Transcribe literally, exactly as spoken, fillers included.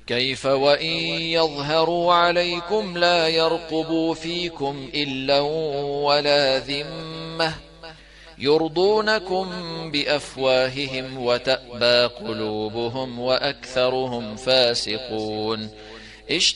كيف وإن يظهروا عليكم لا يرقبوا فيكم إلا ولا ذمة يرضونكم بأفواههم وتأبى قلوبهم وأكثرهم فاسقون.